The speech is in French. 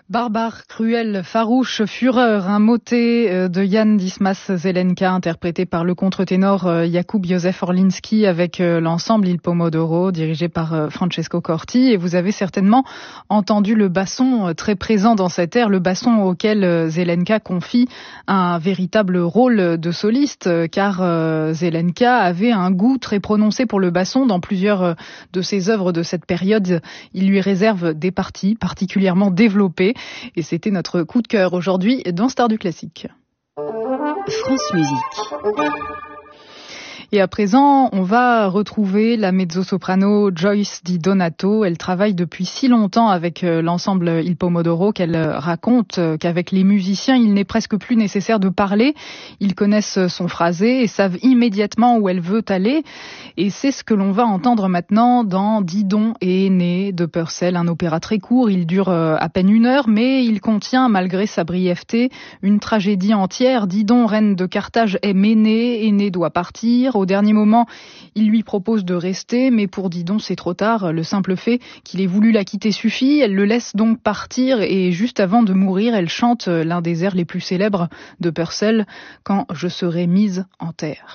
Barbare, cruel, farouche, fureur, un motet de Jan Dismas Zelenka, interprété par le contre-ténor Jakub Józef Orliński avec l'ensemble Il Pomodoro, dirigé par Francesco Corti. Et vous avez certainement entendu le basson très présent dans cette air, le basson auquel Zelenka confie un véritable rôle de soliste, car Zelenka avait un goût très prononcé pour le basson. Dans plusieurs de ses œuvres de cette période, il lui réserve des parties particulièrement développées. Et c'était notre coup de cœur aujourd'hui dans Stars du Classique. France Musique. Et à présent, on va retrouver la mezzo-soprano Joyce Di Donato. Elle travaille depuis si longtemps avec l'ensemble Il Pomodoro qu'elle raconte qu'avec les musiciens, il n'est presque plus nécessaire de parler. Ils connaissent son phrasé et savent immédiatement où elle veut aller. Et c'est ce que l'on va entendre maintenant dans Didon et Énée de Purcell, un opéra très court. Il dure à peine 1 heure, mais il contient, malgré sa brièveté, une tragédie entière. Didon, reine de Carthage, aime Énée. Énée doit partir. Au dernier moment, il lui propose de rester, mais pour Didon, c'est trop tard. Le simple fait qu'il ait voulu la quitter suffit. Elle le laisse donc partir et juste avant de mourir, elle chante l'un des airs les plus célèbres de Purcell, « Quand je serai mise en terre ».